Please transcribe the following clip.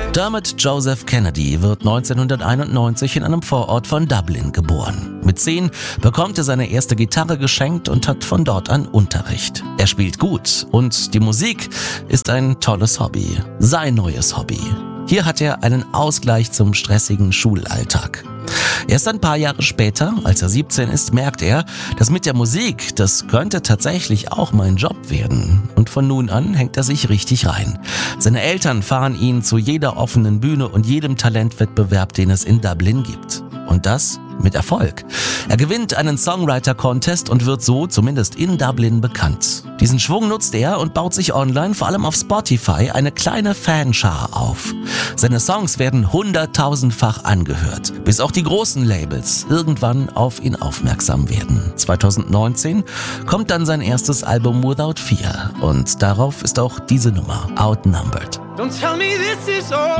Dermot Joseph Kennedy wird 1991 in einem Vorort von Dublin geboren. Mit 10 bekommt er seine erste Gitarre geschenkt und hat von dort an Unterricht. Er spielt gut und die Musik ist ein tolles Hobby. Sein neues Hobby. Hier hat er einen Ausgleich zum stressigen Schulalltag. Erst ein paar Jahre später, als er 17 ist, merkt er, dass mit der Musik, das könnte tatsächlich auch mein Job werden. Und von nun an hängt er sich richtig rein. Seine Eltern fahren ihn zu jeder offenen Bühne und jedem Talentwettbewerb, den es in Dublin gibt. Und das mit Erfolg. Er gewinnt einen Songwriter-Contest und wird so zumindest in Dublin bekannt. Diesen Schwung nutzt er und baut sich online, vor allem auf Spotify, eine kleine Fanschar auf. Seine Songs werden 100.000-fach angehört, bis auch die großen Labels irgendwann auf ihn aufmerksam werden. 2019 kommt dann sein erstes Album Without Fear und darauf ist auch diese Nummer, Outnumbered. Don't tell me this is all